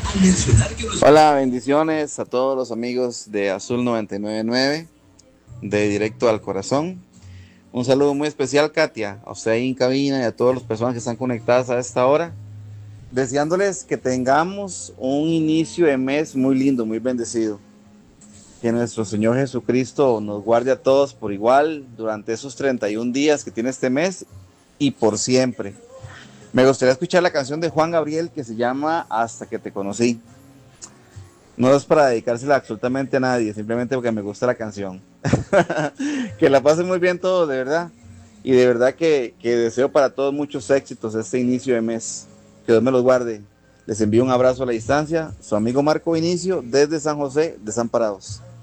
Hola, bendiciones a todos los amigos de Azul 999, de Directo al Corazón. Un saludo muy especial, Katia, a usted ahí en cabina y a todas las personas que están conectadas a esta hora. Deseándoles que tengamos un inicio de mes muy lindo, muy bendecido. Que nuestro Señor Jesucristo nos guarde a todos por igual durante esos 31 días que tiene este mes y por siempre. Me gustaría escuchar la canción de Juan Gabriel que se llama Hasta que te conocí. No es para dedicársela absolutamente a nadie, simplemente porque me gusta la canción. Que la pasen muy bien todos, de verdad. Y de verdad que deseo para todos muchos éxitos este inicio de mes. Que Dios me los guarde. Les envío un abrazo a la distancia. Su amigo Marco Vinicio desde San José, Desamparados.